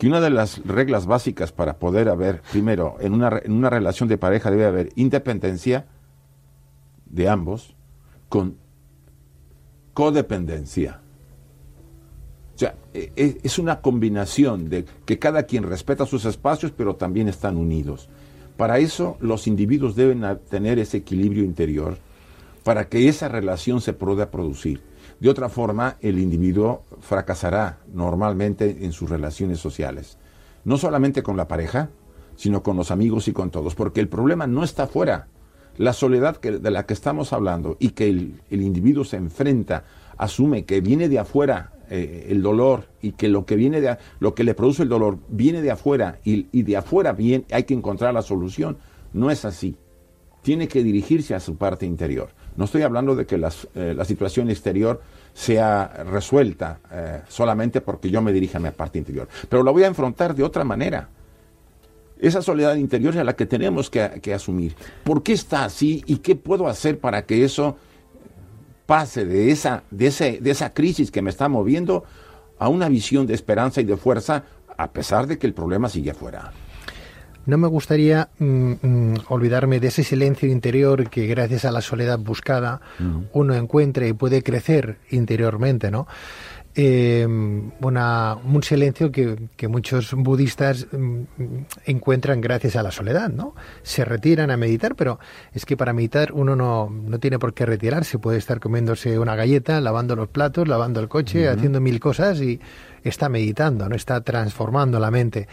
que una de las reglas básicas para poder haber, primero, en una relación de pareja debe haber independencia de ambos con codependencia. O sea, es una combinación de que cada quien respeta sus espacios, pero también están unidos. Para eso, los individuos deben tener ese equilibrio interior para que esa relación se pueda producir. De otra forma, el individuo fracasará normalmente en sus relaciones sociales. No solamente con la pareja, sino con los amigos y con todos. Porque el problema no está afuera. La soledad de la que estamos hablando y que el individuo se enfrenta, asume que viene de afuera el dolor y que lo que le produce el dolor viene de afuera y de afuera hay que encontrar la solución. No es así. Tiene que dirigirse a su parte interior. No estoy hablando de que la situación exterior sea resuelta solamente porque yo me dirija a mi parte interior, pero la voy a enfrentar de otra manera. Esa soledad interior es la que tenemos que asumir. ¿Por qué está así y qué puedo hacer para que eso pase de esa crisis que me está moviendo a una visión de esperanza y de fuerza, a pesar de que el problema sigue afuera? No me gustaría olvidarme de ese silencio interior que gracias a la soledad buscada uno encuentra y puede crecer interiormente, ¿no? Un silencio que muchos budistas encuentran gracias a la soledad, ¿no? Se retiran a meditar, pero es que para meditar uno no tiene por qué retirarse, puede estar comiéndose una galleta, lavando los platos, lavando el coche, haciendo mil cosas y está meditando, no está transformando la mente.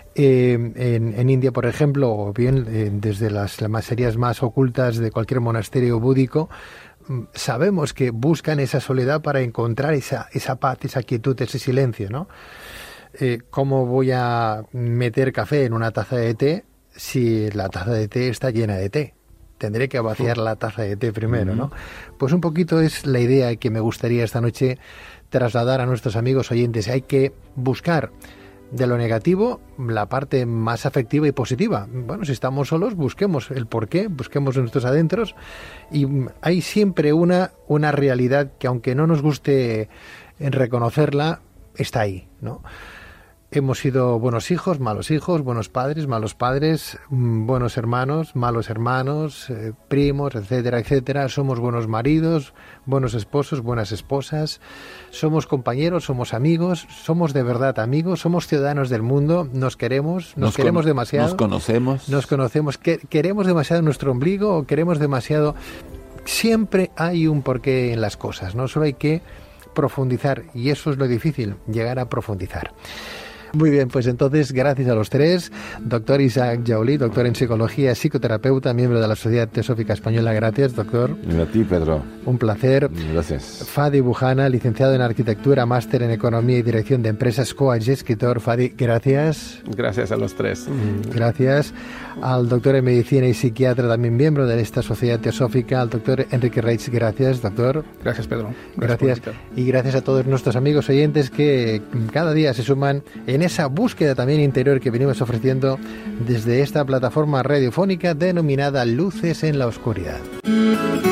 En India, por ejemplo, o bien desde las áreas más ocultas de cualquier monasterio búdico, sabemos que buscan esa soledad para encontrar esa paz, esa quietud, ese silencio, ¿no? ¿Cómo voy a meter café en una taza de té si la taza de té está llena de té? Tendré que vaciar la taza de té primero, ¿no? Pues un poquito es la idea que me gustaría esta noche trasladar a nuestros amigos oyentes. Hay que buscar de lo negativo la parte más afectiva y positiva. Bueno, si estamos solos, busquemos el porqué, busquemos nuestros adentros, y hay siempre una realidad que, aunque no nos guste reconocerla, está ahí, ¿no? Hemos sido buenos hijos, buenos padres, malos padres, buenos hermanos, malos hermanos, primos, etcétera, etcétera. Somos buenos maridos, buenos esposos, buenas esposas. Somos compañeros, somos amigos, somos de verdad amigos, somos ciudadanos del mundo, nos queremos demasiado. Nos conocemos, queremos demasiado nuestro ombligo o queremos demasiado. Siempre hay un porqué en las cosas, ¿no? Solo hay que profundizar, y eso es lo difícil, llegar a profundizar. Muy bien, pues entonces, gracias a los tres. Doctor Isaac Jaulí, doctor en psicología, psicoterapeuta, miembro de la Sociedad Teosófica Española. Gracias, doctor. Y a ti, Pedro. Un placer. Gracias. Fadi Bujana, licenciado en arquitectura, máster en economía y dirección de empresas, coach y escritor. Fadi, gracias. Gracias a los tres. Gracias. Al doctor en medicina y psiquiatra, también miembro de esta Sociedad Teosófica, al doctor Enrique Reitz. Gracias, doctor. Gracias, Pedro. Gracias. Y gracias a todos nuestros amigos oyentes que cada día se suman en esa búsqueda también interior que venimos ofreciendo desde esta plataforma radiofónica denominada Luces en la Oscuridad.